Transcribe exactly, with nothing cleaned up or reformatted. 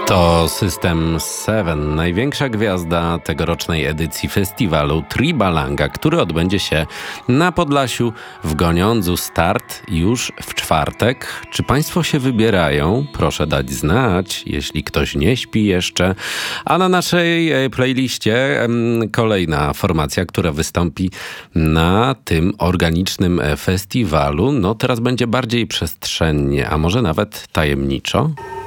To System Seven, największa gwiazda tegorocznej edycji festiwalu Tribalanga, który odbędzie się na Podlasiu w Goniądzu. Start już w czwartek. Czy Państwo się wybierają? Proszę dać znać, jeśli ktoś nie śpi jeszcze. A na naszej playliście kolejna formacja, która wystąpi na tym organicznym festiwalu. No teraz będzie bardziej przestrzennie, a może nawet tajemniczo.